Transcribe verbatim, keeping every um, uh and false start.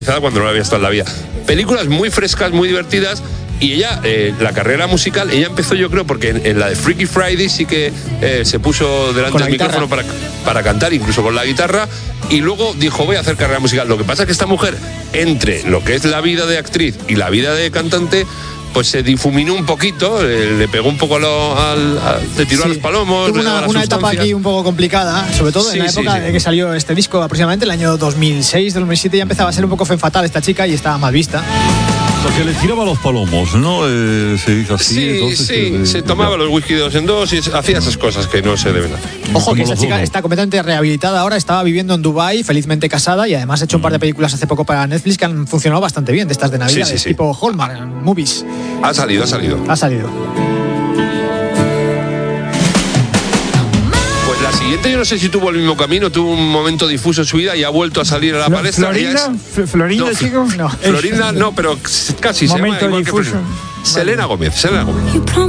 cuando no la había estado en la vida. Películas muy frescas, muy divertidas. Y ella, eh, la carrera musical, ella empezó, yo creo, porque en, en la de Freaky Friday sí que eh, se puso delante del micrófono para, para cantar, incluso con la guitarra, y luego dijo, voy a hacer carrera musical. Lo que pasa es que esta mujer, entre lo que es la vida de actriz y la vida de cantante, pues se difuminó un poquito, eh, le pegó un poco a lo, al, a, se tiró sí. a los palomos. Tuvo una, una etapa aquí un poco complicada, sobre todo sí, en la época sí, sí. de que salió este disco, aproximadamente el año dos mil seis, dos mil siete, ya empezaba a ser un poco femme fatal esta chica y estaba mal vista. Porque le tiraba los palomos, ¿no? Eh, se dice así. Sí, entonces, sí, eh, se tomaba los whisky de dos en dos y hacía esas cosas que no se deben hacer. Ojo, que esta chica uno. está completamente rehabilitada ahora, estaba viviendo en Dubái, felizmente casada, y además ha hecho un par de películas hace poco para Netflix que han funcionado bastante bien, de estas de Navidad, sí, sí, sí. tipo Hallmark Movies. Ha salido, ha salido. Ha salido. La siguiente yo no sé si tuvo el mismo camino, tuvo un momento difuso en su vida y ha vuelto a salir a la palestra. ¿Florinda? Es... ¿Florinda, no, chico? No. Florinda no, pero casi se llama igual que Selena Gómez, Selena Gómez.